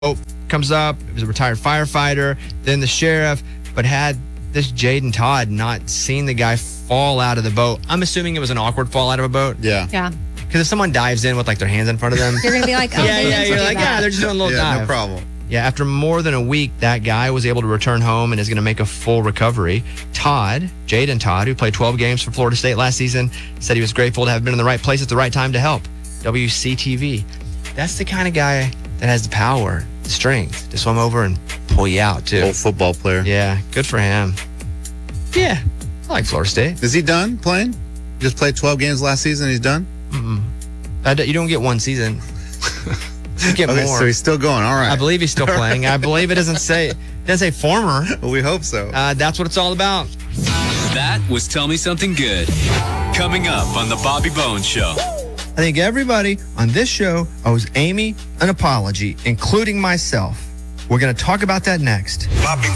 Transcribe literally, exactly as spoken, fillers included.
boat comes up. He was a retired firefighter, then the sheriff, but had this Jaden Todd not seen the guy fall out of the boat. I'm assuming it was an awkward fall out of a boat. Yeah. Yeah. Because if someone dives in with like their hands in front of them, You're going to be like, oh, yeah, they yeah, meant to you're do like, that. yeah, they're just doing a little Yeah, dive. no problem. Yeah, after more than a week, that guy was able to return home and is going to make a full recovery. Todd, Jaden Todd, who played twelve games for Florida State last season, said he was grateful to have been in the right place at the right time to help. W C T V. That's the kind of guy that has the power, the strength to swim over and pull you out, too. Old football player. Yeah, good for him. Yeah, I like Florida State. Is he done playing? Just played twelve games last season and he's done? Mm-mm. I d- you don't get one season. You get Okay, more. so he's still going. All right. I believe he's still playing. I believe it doesn't say it doesn't say former. Well, we hope so. Uh, that's what it's all about. That was Tell Me Something Good. Coming up on The Bobby Bones Show. I think everybody on this show owes Amy an apology, including myself. We're going to talk about that next. Bobby